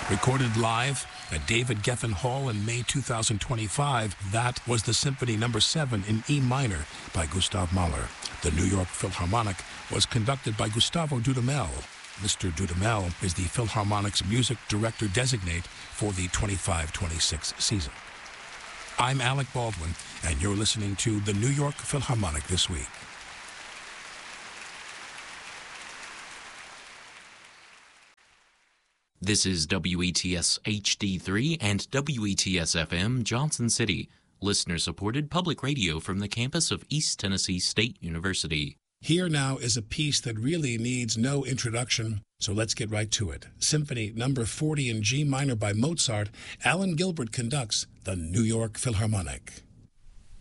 Recorded live at David Geffen Hall in May 2025, that was the Symphony No. 7 in E minor by Gustav Mahler. The New York Philharmonic was conducted by Gustavo Dudamel. Mr. Dudamel is the Philharmonic's music director designate for the 25-26 season. I'm Alec Baldwin, and you're listening to the New York Philharmonic This Week. This is WETS HD3 and WETS FM Johnson City, listener-supported public radio from the campus of East Tennessee State University. Here now is a piece that really needs no introduction, so let's get right to it. Symphony No. 40 in G minor by Mozart. Alan Gilbert conducts the New York Philharmonic.